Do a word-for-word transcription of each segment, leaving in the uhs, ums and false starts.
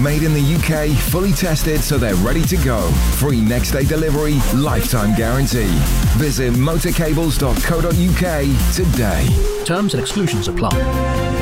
Made in the U K, fully tested so they're ready to go. Free next day delivery, lifetime guarantee. Visit motorcables dot co dot U K today. Terms and exclusions apply.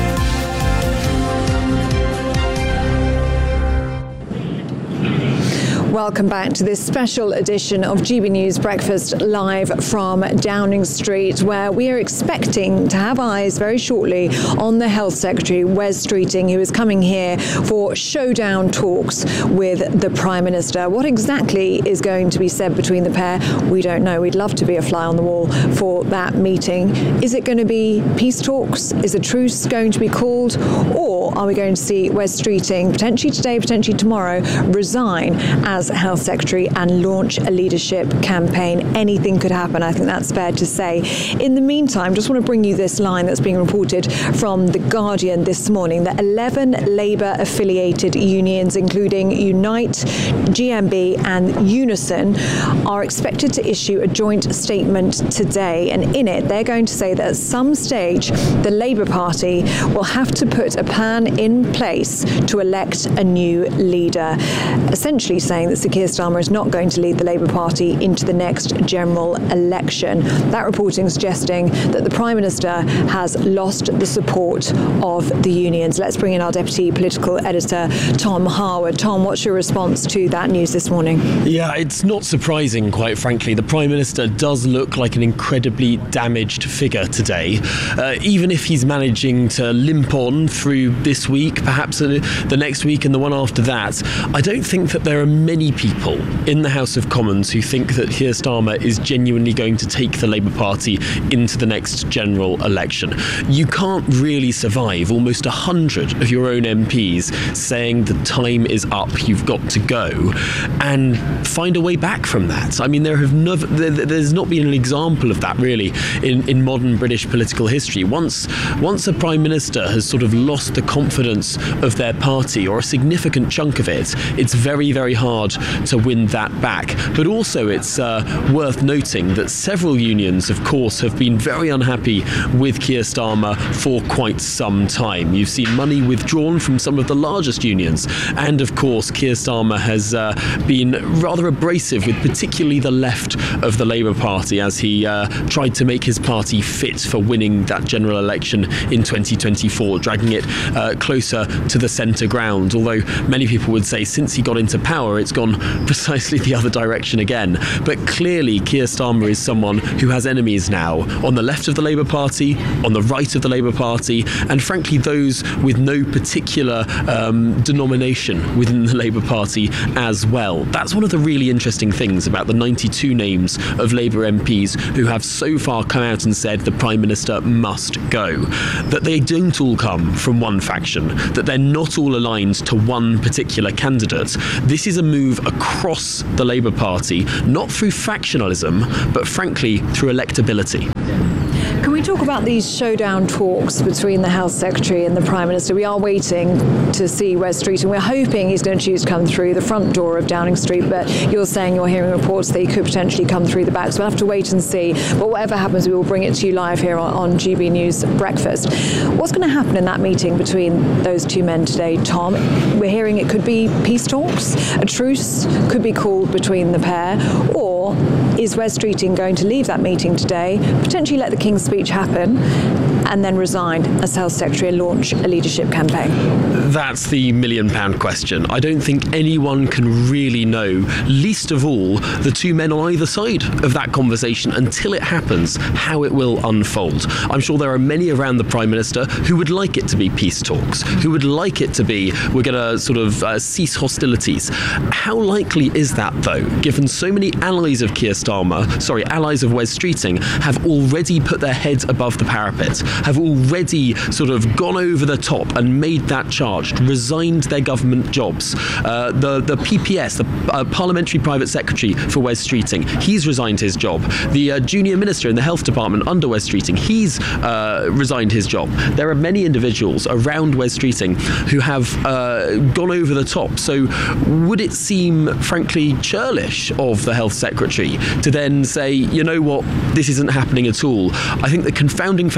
Welcome back to this special edition of G B News Breakfast live from Downing Street, where we are expecting to have eyes very shortly on the Health Secretary, Wes Streeting, who is coming here for showdown talks with the Prime Minister. What exactly is going to be said between the pair? We don't know. We'd love to be a fly on the wall for that meeting. Is it going to be peace talks? Is a truce going to be called? Or are we going to see Wes Streeting, potentially today, potentially tomorrow, resign as Health Secretary and launch a leadership campaign? Anything could happen. I think that's fair to say. In the meantime, just want to bring you this line that's being reported from The Guardian this morning, that eleven Labour-affiliated unions, including Unite, G M B and Unison, are expected to issue a joint statement today. And in it, they're going to say that at some stage, the Labour Party will have to put a plan in place to elect a new leader, essentially saying that Sir Keir Starmer is not going to lead the Labour Party into the next general election. That reporting suggesting that the Prime Minister has lost the support of the unions. Let's bring in our Deputy Political Editor, Tom Harwood. Tom, what's your response to that news this morning? Yeah, it's not surprising, quite frankly. The Prime Minister does look like an incredibly damaged figure today. Uh, even if he's managing to limp on through this week, perhaps the next week and the one after that, I don't think that there are many people in the House of Commons who think that Keir Starmer is genuinely going to take the Labour Party into the next general election. You can't really survive almost a hundred of your own M Ps saying the time is up, you've got to go, and find a way back from that. I mean, there have never, there, there's not been an example of that really in, in modern British political history. Once, once a Prime Minister has sort of lost the confidence of their party, or a significant chunk of it, it's very, very hard to win that back. But also it's uh, worth noting that several unions, of course, have been very unhappy with Keir Starmer for quite some time. You've seen money withdrawn from some of the largest unions, and of course Keir Starmer has uh, been rather abrasive with particularly the left of the Labour Party as he uh, tried to make his party fit for winning that general election in twenty twenty-four, dragging it uh, closer to the centre ground, although many people would say since he got into power it's gone precisely the other direction again. But clearly Keir Starmer is someone who has enemies now on the left of the Labour Party, on the right of the Labour Party, and frankly those with no particular um, denomination within the Labour Party as well. That's one of the really interesting things about the ninety-two names of Labour M Ps who have so far come out and said the Prime Minister must go, that they don't all come from one faction, that they're not all aligned to one particular candidate. This is a move across the Labour Party, not through factionalism, but frankly through electability. Can we talk about these showdown talks between the Health Secretary and the Prime Minister? We are waiting to see Wes Streeting. We're hoping he's going to choose to come through the front door of Downing Street, but you're saying you're hearing reports that he could potentially come through the back, so we'll have to wait and see. But whatever happens, we will bring it to you live here on, on G B News Breakfast. What's going to happen in that meeting between those two men today, Tom? We're hearing it could be peace talks, a truce could be called between the pair, or is Wes Streeting going to leave that meeting today, potentially let the King's Speech happen, and then resign as Health Secretary and launch a leadership campaign? That's the million pound question. I don't think anyone can really know, least of all the two men on either side of that conversation, until it happens, how it will unfold. I'm sure there are many around the Prime Minister who would like it to be peace talks, who would like it to be, we're going to sort of uh, cease hostilities. How likely is that, though, given so many allies of Keir Starmer, sorry, allies of Wes Streeting, have already put their heads above the parapet, have already sort of gone over the top and made that charge, resigned their government jobs. Uh, the, the P P S, the uh, Parliamentary Private Secretary for Wes Streeting, he's resigned his job. The uh, junior minister in the Health Department under Wes Streeting, he's uh, resigned his job. There are many individuals around Wes Streeting who have uh, gone over the top. So would it seem, frankly, churlish of the Health Secretary to then say, you know what, this isn't happening at all? I think the confounding factor here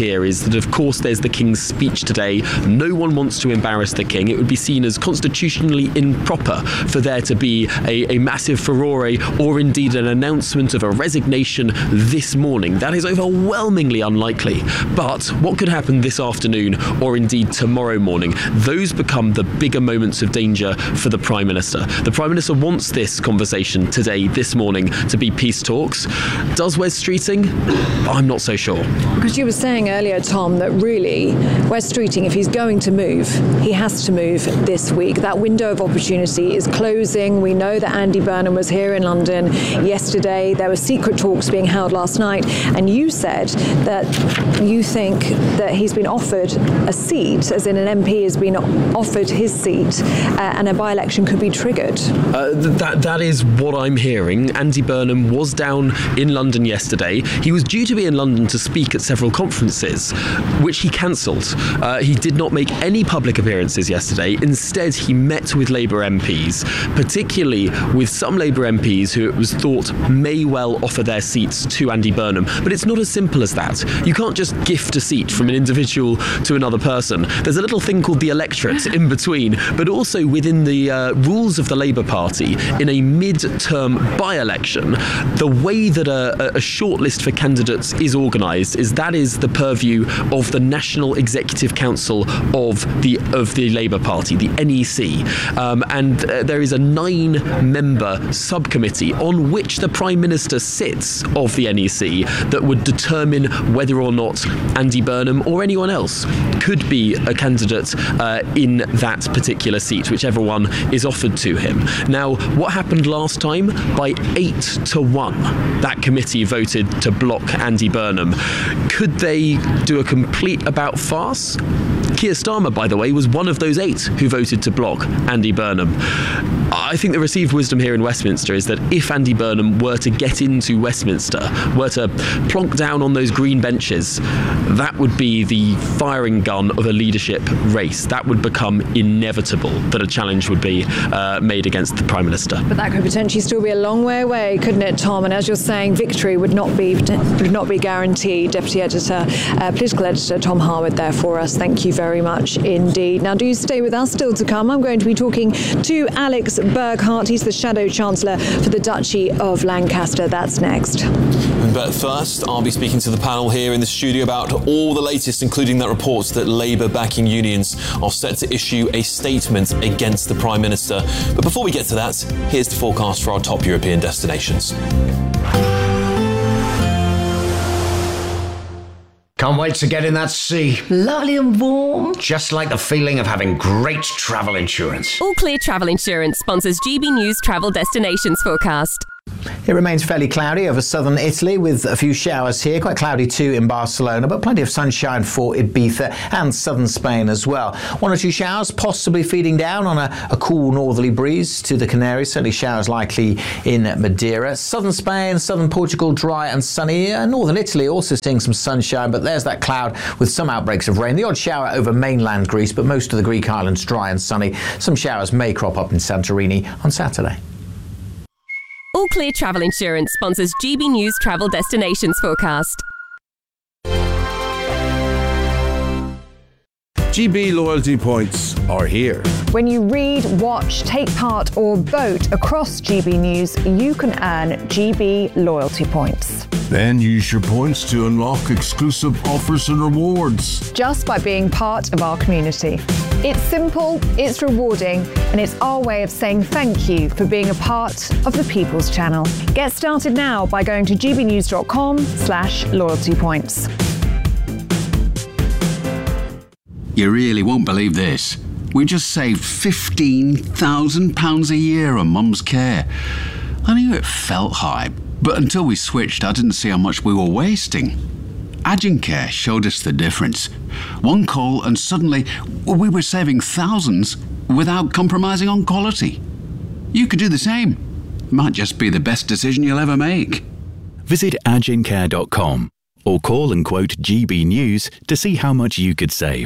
here is that, of course, there's the King's speech today. No one wants to embarrass the King. It would be seen as constitutionally improper for there to be a, a massive furore or indeed an announcement of a resignation this morning. That is overwhelmingly unlikely. But what could happen this afternoon or indeed tomorrow morning? Those become the bigger moments of danger for the Prime Minister. The Prime Minister wants this conversation today, this morning, to be peace talks. Does Wes Streeting? I'm not so sure. Because you were saying earlier, Tom, that really Wes Streeting, if he's going to move, he has to move this week. That window of opportunity is closing. We know that Andy Burnham was here in London yesterday. There were secret talks being held last night. And you said that you think that he's been offered a seat, as in an M P has been offered his seat, uh, and a by-election could be triggered. Uh, that That is what I'm hearing. Andy Burnham was down in London yesterday. He was due to be in London to speak at several conferences, which he cancelled. Uh, he did not make any public appearances yesterday. Instead, he met with Labour M Ps, particularly with some Labour M Ps who it was thought may well offer their seats to Andy Burnham. But it's not as simple as that. You can't just gift a seat from an individual to another person. There's a little thing called the electorate in between, but also within the uh, rules of the Labour Party, in a mid-term by-election, the way that a, a shortlist for candidates is organised is that is the purview of the National Executive Council of the of the Labour Party, the N E C, um, and uh, there is a nine-member subcommittee on which the Prime Minister sits of the N E C that would determine whether or not Andy Burnham or anyone else could be a candidate uh, in that particular seat, whichever one is offered to him. Now, what happened last time? By eight to one, that committee voted to block Andy Burnham. Could they do a complete about farce? Keir Starmer, by the way, was one of those eight who voted to block Andy Burnham. I think the received wisdom here in Westminster is that if Andy Burnham were to get into Westminster, were to plonk down on those green benches, that would be the firing gun of a leadership race. That would become inevitable, that a challenge would be uh, made against the Prime Minister. But that could potentially still be a long way away, couldn't it, Tom? And as you're saying, victory would not be would not be guaranteed. Deputy Editor, uh, Political Editor Tom Harwood there for us. Thank you very much indeed. Now, do stay with us. Still to come, I'm going to be talking to Alex Burghart. He's the Shadow Chancellor for the Duchy of Lancaster. That's next. But first, I'll be speaking to the panel here in the studio about all the latest, including that report that Labour backing unions are set to issue a statement against the Prime Minister. But before we get to that, here's the forecast for our top European destinations. Can't wait to get in that sea. Lovely and warm. Just like the feeling of having great travel insurance. All Clear Travel Insurance sponsors G B News Travel Destinations Forecast. It remains fairly cloudy over southern Italy with a few showers here, quite cloudy too in Barcelona, but plenty of sunshine for Ibiza and southern Spain as well. One or two showers possibly feeding down on a, a cool northerly breeze to the Canaries, certainly showers likely in Madeira. Southern Spain, southern Portugal dry and sunny. Uh, northern Italy also seeing some sunshine, but there's that cloud with some outbreaks of rain. The odd shower over mainland Greece, but most of the Greek islands dry and sunny. Some showers may crop up in Santorini on Saturday. All Clear Travel Insurance sponsors G B News Travel Destinations Forecast. G B loyalty points are here. When you read, watch, take part or vote across G B News, you can earn G B loyalty points. Then use your points to unlock exclusive offers and rewards. Just by being part of our community. It's simple, it's rewarding, and it's our way of saying thank you for being a part of the People's Channel. Get started now by going to gbnews.com slash loyalty points. You really won't believe this. We just saved fifteen thousand pounds a year on Mum's care. I knew it felt high, but until we switched, I didn't see how much we were wasting. Agencare showed us the difference. One call and suddenly we were saving thousands without compromising on quality. You could do the same. Might just be the best decision you'll ever make. Visit agencare dot com or call and quote G B News to see how much you could save.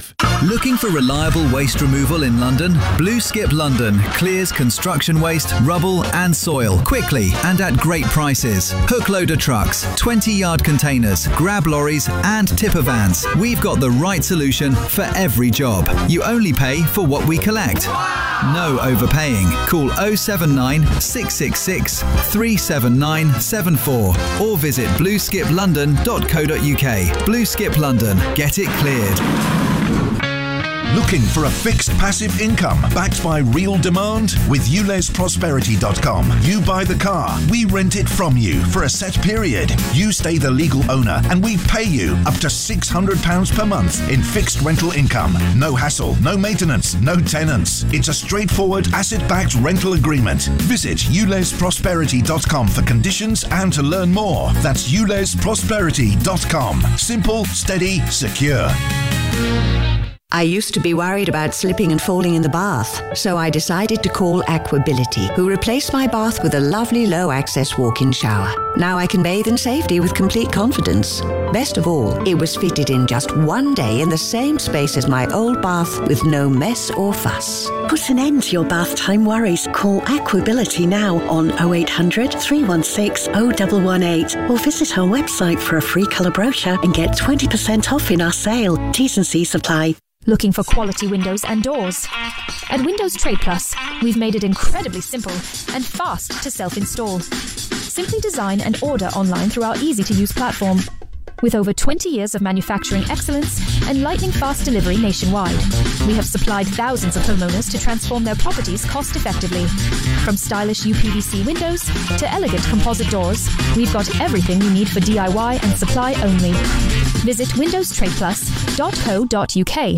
Looking for reliable waste removal in London? Blue Skip London clears construction waste, rubble and soil quickly and at great prices. Hook loader trucks, twenty yard containers, grab lorries and tipper vans. We've got the right solution for every job. You only pay for what we collect. No overpaying. Call oh seven nine, six six six, three seven nine seven four or visit blue skip london dot co dot uk. Blue Skip London. Get it cleared. Looking for a fixed passive income backed by real demand? With u les prosperity dot com, you buy the car, we rent it from you for a set period. You stay the legal owner and we pay you up to six hundred pounds per month in fixed rental income. No hassle, no maintenance, no tenants. It's a straightforward asset-backed rental agreement. Visit u les prosperity dot com for conditions and to learn more. That's u les prosperity dot com. Simple, steady, secure. I used to be worried about slipping and falling in the bath, so I decided to call Aquability, who replaced my bath with a lovely low-access walk-in shower. Now I can bathe in safety with complete confidence. Best of all, it was fitted in just one day in the same space as my old bath with no mess or fuss. Put an end to your bath time worries. Call Aquability now on oh eight hundred, three one six, oh one one eight or visit our website for a free colour brochure and get twenty percent off in our sale. T's and C's apply. Looking for quality windows and doors? At Windows Trade Plus, we've made it incredibly simple and fast to self-install. Simply design and order online through our easy-to-use platform. With over twenty years of manufacturing excellence and lightning-fast delivery nationwide, we have supplied thousands of homeowners to transform their properties cost-effectively. From stylish U P V C windows to elegant composite doors, we've got everything you need for D I Y and supply only. Visit windows trade plus dot co dot uk.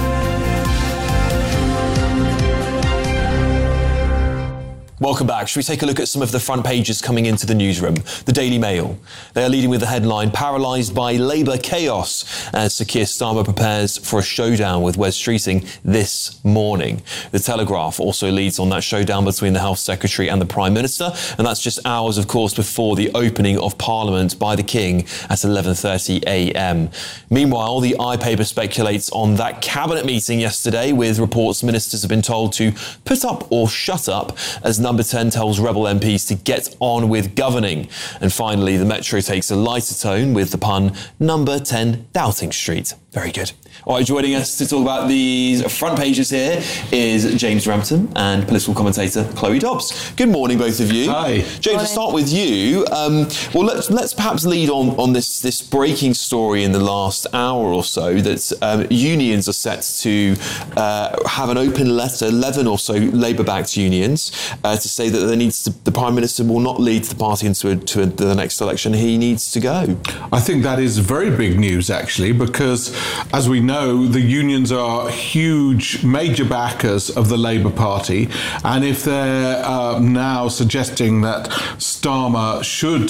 Welcome back. Should we take a look at some of the front pages coming into the newsroom? The Daily Mail. They are leading with the headline, "Paralysed by Labour Chaos," as Sir Keir Starmer prepares for a showdown with Wes Streeting this morning. The Telegraph also leads on that showdown between the Health Secretary and the Prime Minister, and that's just hours, of course, before the opening of Parliament by the King at eleven thirty a m. Meanwhile, the iPaper speculates on that cabinet meeting yesterday, with reports ministers have been told to put up or shut up, as Number ten tells Rebel M Ps to get on with governing. And finally, the Metro takes a lighter tone with the pun, Number ten Downing Street. Very good. All right, joining us to talk about these front pages here is James Rampton and political commentator Chloe Dobbs. Good morning, both of you. Hi. James, let's start with you. Um, well, let's let's perhaps lead on on this this breaking story in the last hour or so that um, unions are set to uh, have an open letter, eleven or so Labour-backed unions, uh, to say that there needs to, the Prime Minister will not lead the party into a, to a, the next election. He needs to go. I think that is very big news, actually, because as we know, the unions are huge, major backers of the Labour Party, and if they're uh, now suggesting that Starmer should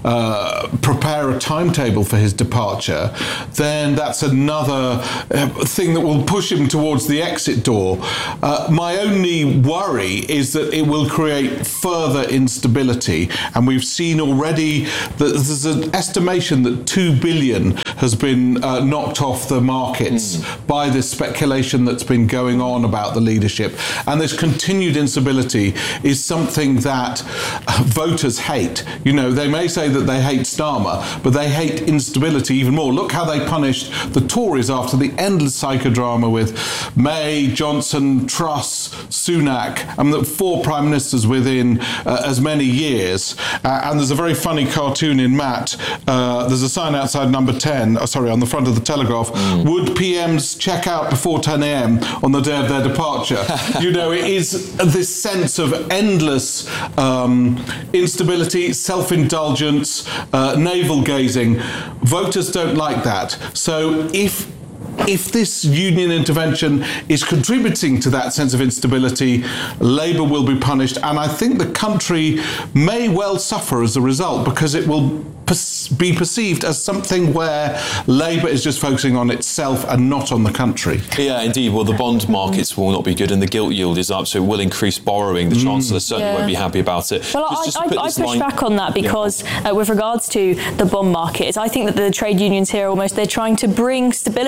uh, prepare a timetable for his departure, then that's another uh, thing that will push him towards the exit door. Uh, my only worry is that it will create further instability, and we've seen already that there's an estimation that two billion has been uh, knocked off the markets mm. by this speculation that's been going on about the leadership. And this continued instability is something that uh, voters hate. You know, they may say that they hate Starmer, but they hate instability even more. Look how they punished the Tories after the endless psychodrama with May, Johnson, Truss, Sunak, and the four prime ministers within uh, as many years. Uh, and there's a very funny cartoon in Matt. Uh, there's a sign outside Number ten, oh, sorry, on the front of the Telegraph. Mm. Would P Ms check out before ten a m on the day of their departure? You know, it is this sense of endless um, instability, self-indulgence, uh, navel-gazing. Voters don't like that. So if If this union intervention is contributing to that sense of instability, Labour will be punished, and I think the country may well suffer as a result, because it will be perceived as something where Labour is just focusing on itself and not on the country. Yeah, indeed. Well, the bond markets will not be good, and the gilt yield is up, so it will increase borrowing. The mm. Chancellor certainly yeah. won't be happy about it. Well, just, I, just I, I push line... back on that because yeah. uh, with regards to the bond markets, I think that the trade unions here almost, they're trying to bring stability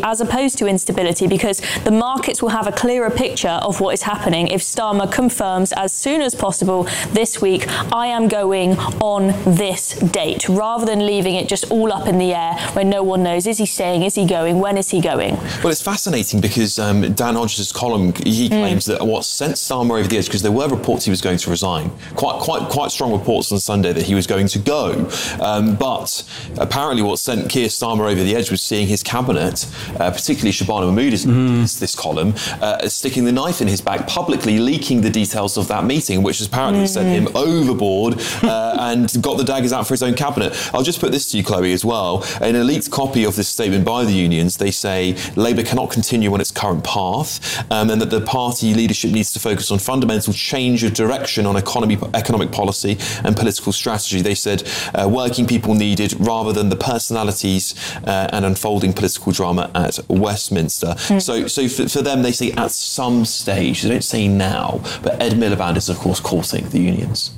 as opposed to instability, because the markets will have a clearer picture of what is happening if Starmer confirms as soon as possible this week, I am going on this date, rather than leaving it just all up in the air when no one knows, is he staying, is he going, when is he going? Well, it's fascinating because um, Dan Hodges' column, he claims mm. that what sent Starmer over the edge, because there were reports he was going to resign, quite quite quite strong reports on Sunday that he was going to go, um, but apparently what sent Keir Starmer over the edge was seeing his cabinet, uh, particularly Shabana Mahmood, is mm. this, this column, uh, sticking the knife in his back, publicly leaking the details of that meeting, which has apparently mm. sent him overboard uh, and got the daggers out for his own cabinet. I'll just put this to you, Chloe, as well. In a leaked copy of this statement by the unions, they say Labour cannot continue on its current path, um, and that the party leadership needs to focus on fundamental change of direction on economy, economic policy and political strategy. They said uh, working people needed rather than the personalities uh, and unfolding political drama at Westminster. Mm. So, so for, for them, they say at some stage. They don't say now, but Ed Miliband is, of course, courting the unions.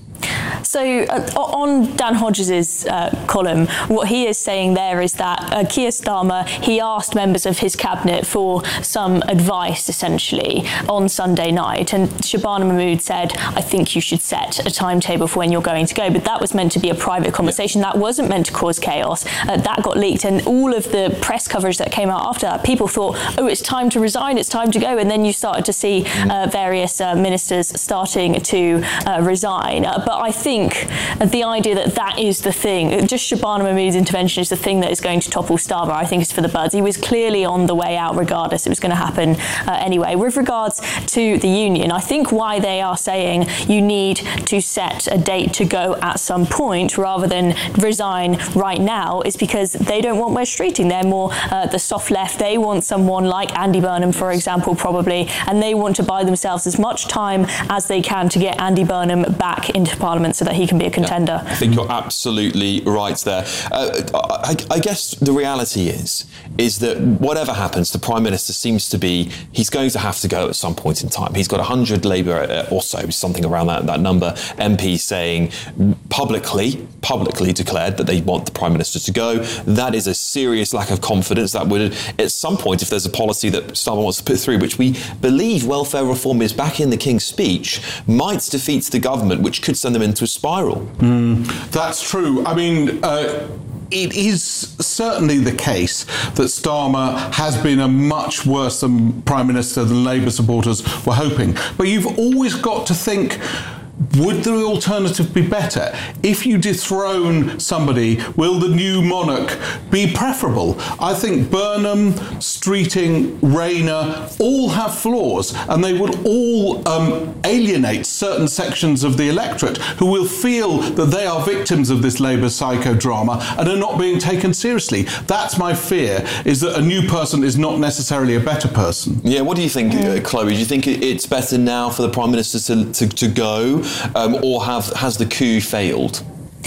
So uh, on Dan Hodges' uh, column, what he is saying there is that uh, Keir Starmer, he asked members of his cabinet for some advice, essentially, on Sunday night. And Shabana Mahmood said, I think you should set a timetable for when you're going to go. But that was meant to be a private conversation. That wasn't meant to cause chaos. Uh, that got leaked. And all of the press coverage that came out after that, people thought, oh, it's time to resign, it's time to go. And then you started to see uh, various uh, ministers starting to uh, resign. Uh, but I think the idea that that is the thing, just Shabana Mahmood's intervention is the thing that is going to topple Starmer, I think is for the birds. He was clearly on the way out regardless. It was going to happen uh, anyway. With regards to the union, I think why they are saying you need to set a date to go at some point rather than resign right now is because they don't want Wes Streeting. They're more uh, the soft left. They want someone like Andy Burnham, for example, probably, and they want to buy themselves as much time as they can to get Andy Burnham back into Parliament so that he can be a contender. Yeah, I think you're absolutely right there. Uh, I, I guess the reality is, is that whatever happens, the Prime Minister seems to be, he's going to have to go at some point in time. He's got one hundred Labour or so, something around that, that number, M Ps saying publicly, publicly declared that they want the Prime Minister to go. That is a serious lack of confidence. That would, at some point, if there's a policy that Starmer wants to put through, which we believe welfare reform is back in the King's Speech, might defeat the government, which could send them into a spiral. Mm, that's true. I mean, uh, it is certainly the case that Starmer has been a much worse than Prime Minister than Labour supporters were hoping. But you've always got to think, would the alternative be better? If you dethrone somebody, will the new monarch be preferable? I think Burnham, Streeting, Rayner all have flaws, and they would all um, alienate certain sections of the electorate who will feel that they are victims of this Labour psychodrama and are not being taken seriously. That's my fear, is that a new person is not necessarily a better person. Yeah, what do you think, uh, Chloe? Do you think it's better now for the Prime Minister to, to, to go? Um, or have has the coup failed?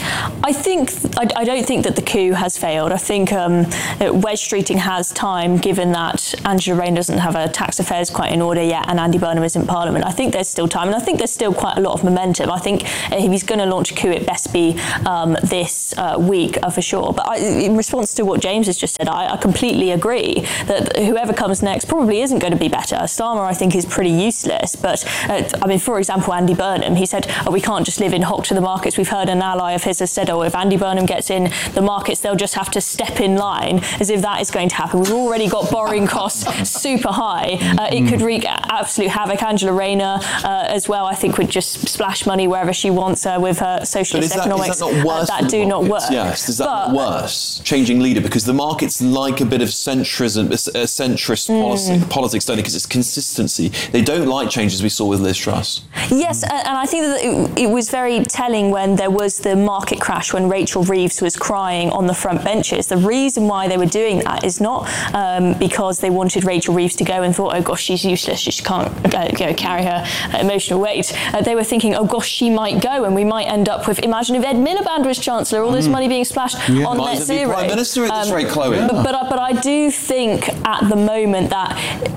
I think I, I don't think that the coup has failed. I think um, Wes Streeting has time, given that Angela Rayner doesn't have her tax affairs quite in order yet, and Andy Burnham is in Parliament. I think there's still time, and I think there's still quite a lot of momentum. I think if he's going to launch a coup, it best be um, this uh, week uh, for sure. But I, in response to what James has just said, I, I completely agree that whoever comes next probably isn't going to be better. Starmer, I think, is pretty useless. But uh, I mean, for example, Andy Burnham, he said, "Oh, we can't just live in hock to the markets." We've heard an ally of his has said, oh, if Andy Burnham gets in the markets, they'll just have to step in line, as if that is going to happen. We've already got borrowing costs super high. Uh, it could wreak absolute havoc. Angela Rayner uh, as well, I think, would just splash money wherever she wants uh, with her socialist that, economics. That, not worse uh, that do markets? not work. Yes, is that but, not worse? Changing leader, because the markets like a bit of centrism, uh, centrist mm. policy, politics, don't they? Because it's consistency. They don't like changes we saw with Liz Truss. Yes, and I think that it, it was very telling when there was the market crash when Rachel Reeves was crying on the front benches. The reason why they were doing that is not um, because they wanted Rachel Reeves to go and thought, oh gosh, she's useless, she can't uh, you know, carry her uh, emotional weight. Uh, they were thinking, oh gosh, she might go and we might end up with, imagine if Ed Miliband was Chancellor, all this mm. money being splashed yeah. on might net zero. Prime Minister at this um, rate, Chloe. But, but, but I do think at the moment that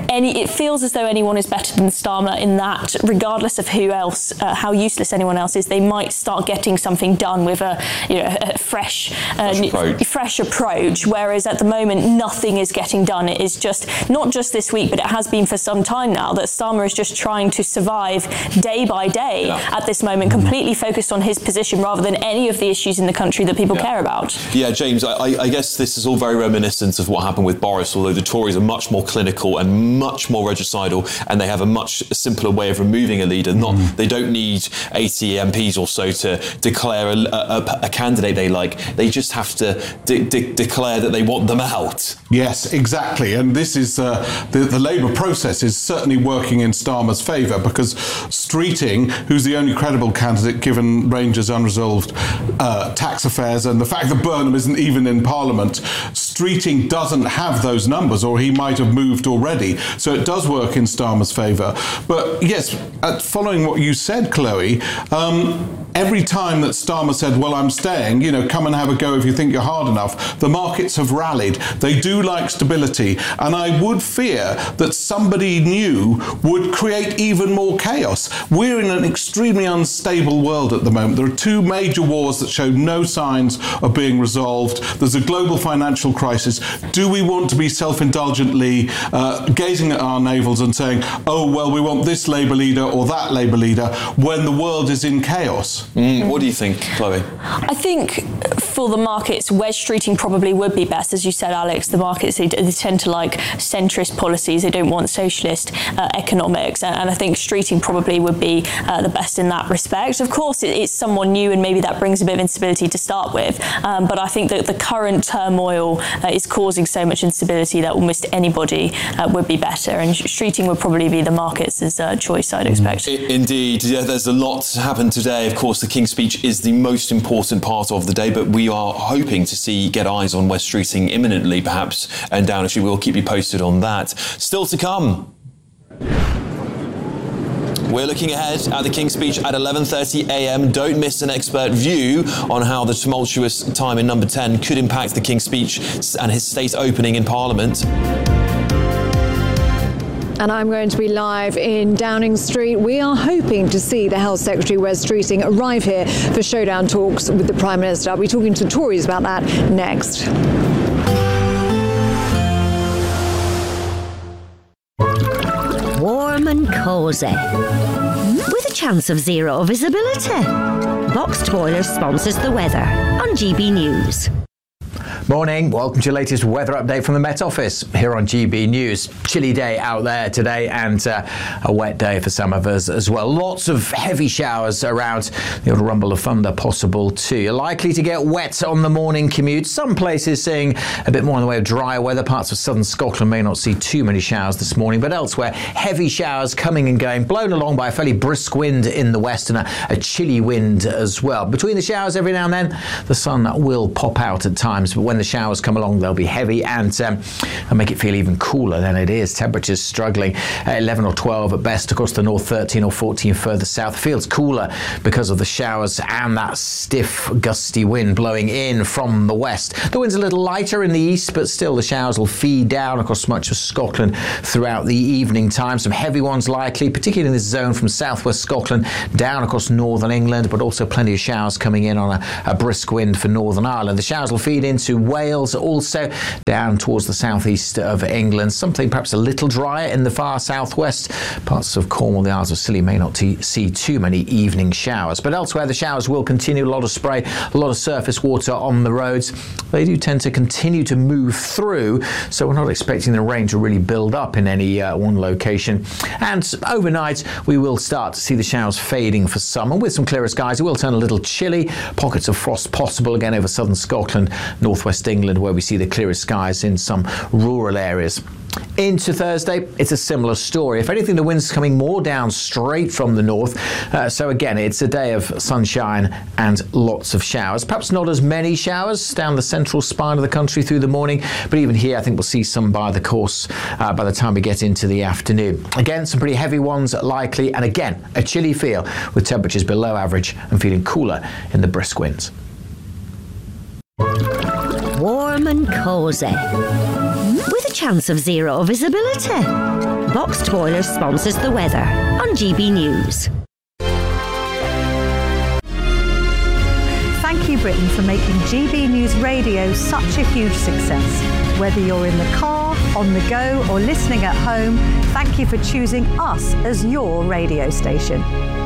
any, it feels as though anyone is better than Starmer in that, regardless of who else, uh, how useless anyone else is, they might start getting something done with a, you know, a fresh, uh, fresh, approach. fresh approach. Whereas at the moment, nothing is getting done. It is just not just this week, but it has been for some time now that Starmer is just trying to survive day by day yeah. at this moment, completely focused on his position rather than any of the issues in the country that people yeah. care about. Yeah, James, I, I guess this is all very reminiscent of what happened with Boris, although the Tories are much more clinical and much more regicidal, and they have a much simpler way of removing a leader. Not mm. They don't need eighty M Ps or so to declare a, a, a candidate they like. They just have to de- de- declare that they want them out. Yes, exactly. And this is uh, the, the Labour process is certainly working in Starmer's favour, because Streeting, who's the only credible candidate given Rangers' unresolved uh, tax affairs and the fact that Burnham isn't even in Parliament, Streeting doesn't have those numbers, or he might have moved already. So it does work in Starmer's favour. But yes, uh, following what you said, Chloe, um, every time that Starmer said, well, I'm staying, you know, come and have a go if you think you're hard enough, the markets have rallied. They do like stability. And I would fear that somebody new would create even more chaos. We're in an extremely unstable world at the moment. There are two major wars that show no signs of being resolved. There's a global financial crisis. Do we want to be self-indulgently uh, gazing at our navels and saying, oh, well, we want this Labour leader or that Labour leader, when the world is in chaos? Mm. What do you think, Chloe? I think for the markets, wedge streeting probably would be best. As you said, Alex, the markets, they, they tend to like centrist policies. They don't want socialist uh, economics. And, and I think streeting probably would be uh, the best in that respect. Of course, it, it's someone new and maybe that brings a bit of instability to start with. Um, but I think that the current turmoil uh, is causing so much instability that almost anybody uh, would be better. And streeting would probably be the markets' uh, choice, I'd expect. Indeed. Yeah, there's a lot to happen today. Of course, the King's Speech is the most important part of the day, but we are hoping to see, get eyes on West Streeting imminently, perhaps, and Downing Street. We'll keep you posted on that. Still to come. We're looking ahead at the King's Speech at eleven thirty a.m. Don't miss an expert view on how the tumultuous time in number ten could impact the King's Speech and his state opening in Parliament. And I'm going to be live in Downing Street. We are hoping to see the Health Secretary, Wes Streeting, arrive here for showdown talks with the Prime Minister. I'll be talking to Tories about that next. Warm and cosy, with a chance of zero visibility. Boxed Boilers sponsors the weather on G B News. Morning, welcome to your latest weather update from the Met Office here on G B News. Chilly day out there today, and uh, a wet day for some of us as well. Lots of heavy showers around, the odd rumble of thunder possible too. You're likely to get wet on the morning commute. Some places seeing a bit more in the way of drier weather. Parts of southern Scotland may not see too many showers this morning, but elsewhere, heavy showers coming and going, blown along by a fairly brisk wind in the west and a, a chilly wind as well. Between the showers every now and then, the sun will pop out at times, but when the showers come along, they'll be heavy and, um, and make it feel even cooler than it is. Temperatures struggling at eleven or twelve at best across the north, thirteen or fourteen further south. Feels cooler because of the showers and that stiff, gusty wind blowing in from the west. The wind's a little lighter in the east, but still the showers will feed down across much of Scotland throughout the evening time. Some heavy ones likely, particularly in this zone from southwest Scotland down across northern England, but also plenty of showers coming in on a, a brisk wind for Northern Ireland. The showers will feed into Wales, also down towards the southeast of England. Something perhaps a little drier in the far southwest. Parts of Cornwall, the Isles of Scilly may not t- see too many evening showers. But elsewhere, the showers will continue. A lot of spray, a lot of surface water on the roads. They do tend to continue to move through, so we're not expecting the rain to really build up in any uh, one location. And overnight, we will start to see the showers fading for some. And with some clearer skies, it will turn a little chilly. Pockets of frost possible again over southern Scotland, northwest England, where we see the clearest skies in some rural areas. Into Thursday, it's a similar story. If anything, the wind's coming more down straight from the north. Uh, so again, it's a day of sunshine and lots of showers. Perhaps not as many showers down the central spine of the country through the morning, but even here, I think we'll see some by the course uh, by the time we get into the afternoon. Again, some pretty heavy ones likely, and again, a chilly feel with temperatures below average and feeling cooler in the brisk winds. Warm and cosy, with a chance of zero visibility. Boxed Boilers sponsors the weather on G B News. Thank you, Britain, for making G B News Radio such a huge success. Whether you're in the car, on the go, or listening at home, thank you for choosing us as your radio station.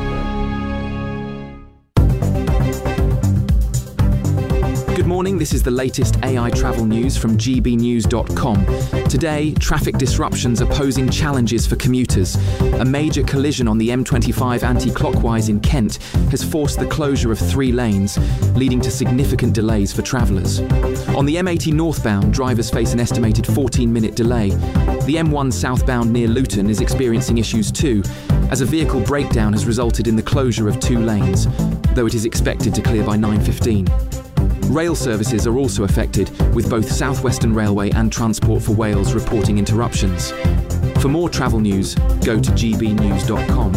Good morning, this is the latest A I travel news from g b news dot com. Today, traffic disruptions are posing challenges for commuters. A major collision on the M twenty-five anti-clockwise in Kent has forced the closure of three lanes, leading to significant delays for travellers. On the M eighty northbound, drivers face an estimated fourteen minute delay. The M one southbound near Luton is experiencing issues too, as a vehicle breakdown has resulted in the closure of two lanes, though it is expected to clear by nine fifteen. Rail services are also affected, with both South Western Railway and Transport for Wales reporting interruptions. For more travel news, go to g b news dot com.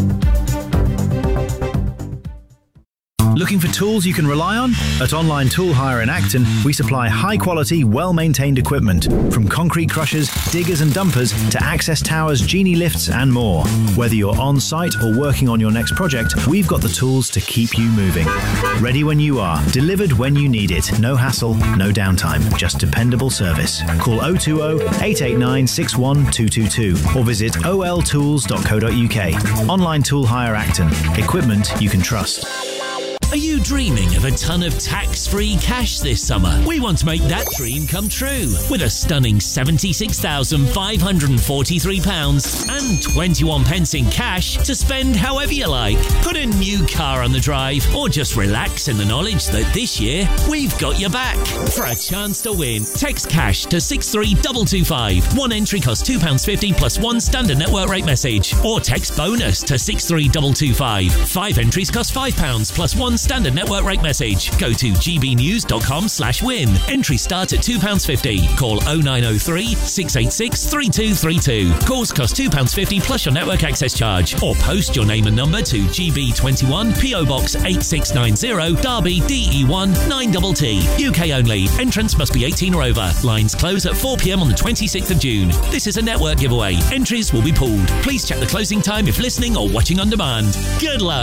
Looking for tools you can rely on? At Online Tool Hire in Acton, we supply high-quality, well-maintained equipment, from concrete crushers, diggers and dumpers to access towers, genie lifts and more. Whether you're on-site or working on your next project, we've got the tools to keep you moving. Ready when you are, delivered when you need it. No hassle, no downtime, just dependable service. Call oh two oh, eight eight nine, six one two two two or visit o l tools dot co dot u k. Online Tool Hire Acton. Equipment you can trust. Are you dreaming of a ton of tax-free cash this summer? We want to make that dream come true with a stunning seventy-six thousand five hundred forty-three pounds and twenty-one pence in cash to spend however you like. Put a new car on the drive or just relax in the knowledge that this year we've got your back. For a chance to win, text cash to six three two two five. One entry costs two pounds fifty plus one standard network rate message. Or text bonus to six three two two five. Five entries cost five pounds plus one standard network rate message. Go to g b news dot com slash win. Entry start at two pounds fifty. Call oh nine oh three, six eight six, three two three two. Calls cost two pounds fifty plus your network access charge. Or post your name and number to G B twenty-one, P O Box eight six nine zero, Derby, D E one nine T T. U K only. Entrance must be eighteen or over. Lines close at four p m on the twenty-sixth of June. This is a network giveaway. Entries will be pooled. Please check the closing time if listening or watching on demand. Good luck.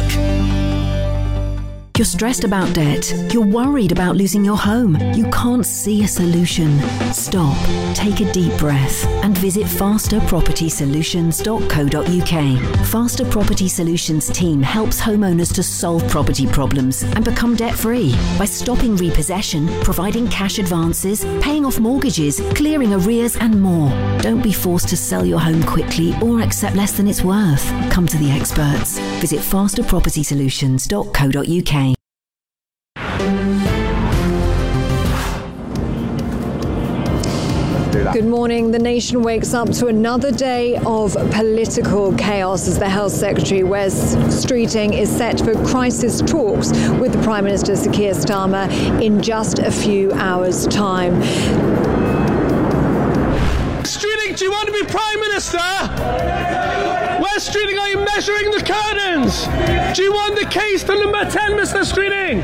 You're stressed about debt. You're worried about losing your home. You can't see a solution. Stop, take a deep breath and visit faster property solutions dot co dot u k. Faster Property Solutions team helps homeowners to solve property problems and become debt-free by stopping repossession, providing cash advances, paying off mortgages, clearing arrears and more. Don't be forced to sell your home quickly or accept less than it's worth. Come to the experts. Visit faster property solutions dot co dot u k. Good morning. The nation wakes up to another day of political chaos as the Health Secretary, Wes Streeting, is set for crisis talks with the Prime Minister, Sir Keir Starmer, in just a few hours' time. Streeting, do you want to be Prime Minister? Wes Streeting, are you measuring the curtains? Do you want the case to number ten, Mister Streeting?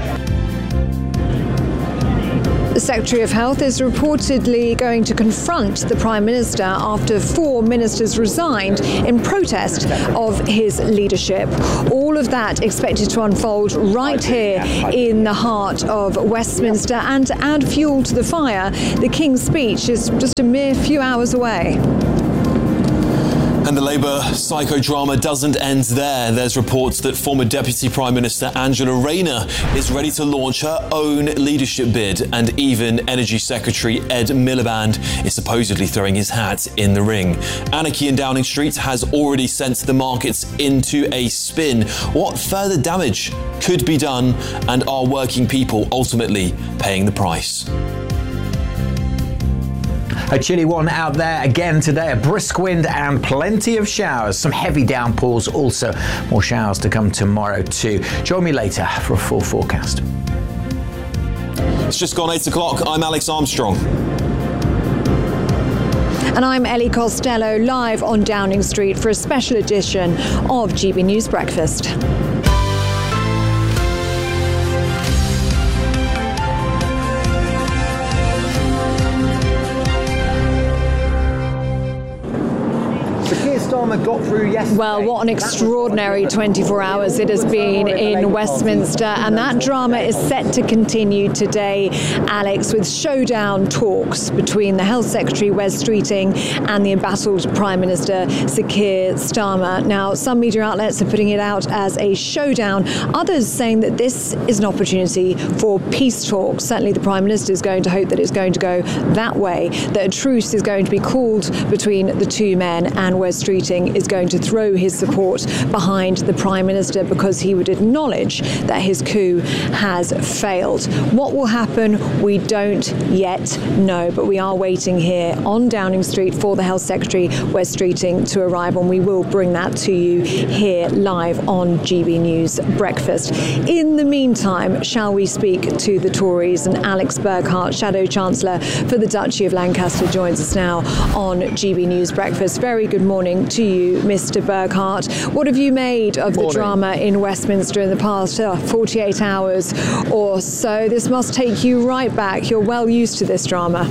The Secretary of Health is reportedly going to confront the Prime Minister after four ministers resigned in protest of his leadership. All of that expected to unfold right here in the heart of Westminster. And to add fuel to the fire, the King's speech is just a mere few hours away. And the Labour psychodrama doesn't end there. There's reports that former Deputy Prime Minister Angela Rayner is ready to launch her own leadership bid, and even Energy Secretary Ed Miliband is supposedly throwing his hat in the ring. Anarchy in Downing Street has already sent the markets into a spin. What further damage could be done, and are working people ultimately paying the price? A chilly one out there again today. A brisk wind and plenty of showers. Some heavy downpours also. More showers to come tomorrow too. Join me later for a full forecast. It's just gone eight o'clock. I'm Alex Armstrong. And I'm Ellie Costello, live on Downing Street for a special edition of G B News Breakfast. Starmer got through yesterday. Well, what an extraordinary twenty-four hours it has been in Westminster, and that drama is set to continue today, Alex, with showdown talks between the Health Secretary Wes Streeting and the embattled Prime Minister Sir Keir Starmer. Now, some media outlets are putting it out as a showdown, others saying that this is an opportunity for peace talks. Certainly the Prime Minister is going to hope that it's going to go that way, that a truce is going to be called between the two men, and Wes Streeting is going to throw his support behind the Prime Minister because he would acknowledge that his coup has failed. What will happen, we don't yet know, but we are waiting here on Downing Street for the Health Secretary Wes Streeting to arrive, and we will bring that to you here live on G B News Breakfast. In the meantime, shall we speak to the Tories? And Alex Burghardt, Shadow Chancellor for the Duchy of Lancaster, joins us now on G B News Breakfast. Very good morning to you, Mister Burghardt. What have you made of the drama in Westminster in the past uh, forty-eight hours or so? This must take you right back. You're well used to this drama.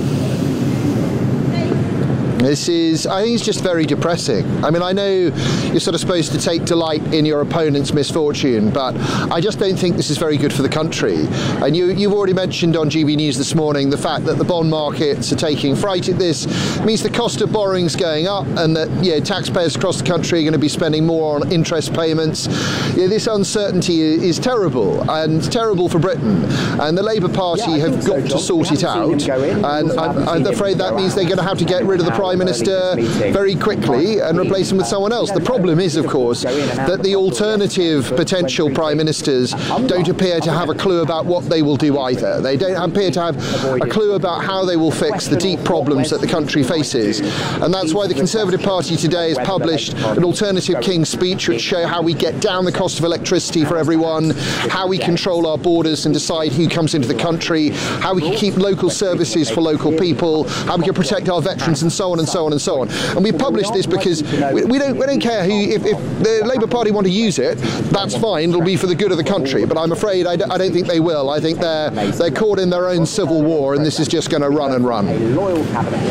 This is, I think it's just very depressing. I mean, I know you're sort of supposed to take delight in your opponent's misfortune, but I just don't think this is very good for the country. And you, you've already mentioned on G B News this morning the fact that the bond markets are taking fright at this. It means the cost of borrowing's going up, and that yeah, taxpayers across the country are going to be spending more on interest payments. Yeah, this uncertainty is terrible, and terrible for Britain. And the Labour Party yeah, have got so, to sort it out. And I'm, I'm afraid that means they're going to have to get rid of the Prime Minister very quickly and replace him with someone else. The problem is, of course, that the alternative potential Prime Ministers don't appear to have a clue about what they will do either. They don't appear to have a clue about how they will fix the deep problems that the country faces. And that's why the Conservative Party today has published an alternative King's Speech which show how we get down the cost of electricity for everyone, how we control our borders and decide who comes into the country, how we can keep local services for local people, how we can protect our veterans, and so on and so on and so on. And we published this because we, we don't we don't care who, if, if the Labour Party want to use it, that's fine, it'll be for the good of the country, but I'm afraid I, d- I don't think they will. I think they're they're caught in their own civil war, and this is just going to run and run. Well,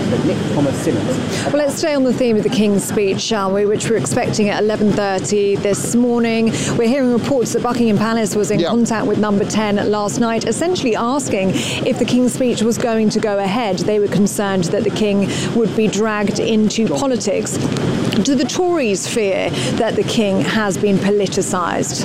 let's stay on the theme of the King's Speech, shall we, which we're expecting at eleven thirty this morning. We're hearing reports that Buckingham Palace was in yep. contact with Number ten last night, essentially asking if the King's Speech was going to go ahead. They were concerned that the King would be dragged into politics. Do the Tories fear that the King has been politicised?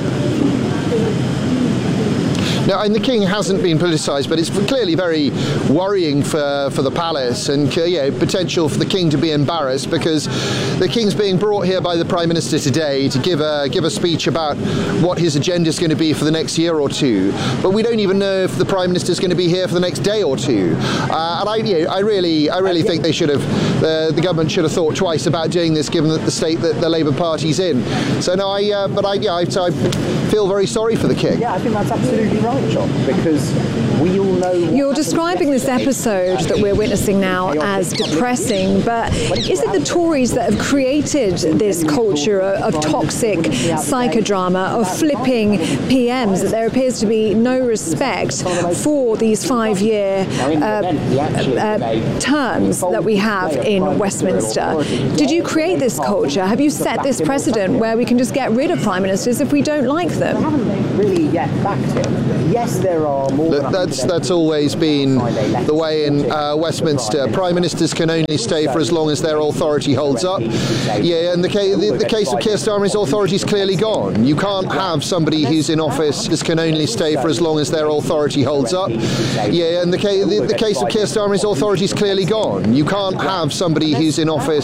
No, and the King hasn't been politicised, but it's clearly very worrying for, for the palace, and uh, yeah, potential for the King to be embarrassed, because the King's being brought here by the Prime Minister today to give a give a speech about what his agenda is going to be for the next year or two. But we don't even know if the Prime Minister is going to be here for the next day or two. Uh, and I, you know, I really, I really think they should have, uh, the government should have thought twice about doing this, given that the state that the Labour Party's in. So no, I, uh, but I, yeah, I, I feel very sorry for the King. Yeah, I think that's absolutely right, John, because we all know... You're describing this episode that we're witnessing now as depressing, but is it the Tories that have created this culture of toxic psychodrama, of flipping P Ms, that there appears to be no respect for these five-year uh, uh, terms that we have in Westminster? Did you create this culture? Have you set this precedent where we can just get rid of Prime Ministers if we don't like them? I haven't really yet backed him. Yes, there are more than that's that's always been the way in uh, Westminster. Prime Ministers can only stay for as long as their authority holds up. Yeah, and the, ca- the, the case of Keir Starmer's authority is clearly gone. You can't have somebody who's in office that can only stay for as long as their authority holds up. Yeah, and the, ca- the, the case of Keir Starmer's authority is clearly gone. You can't have somebody who's in office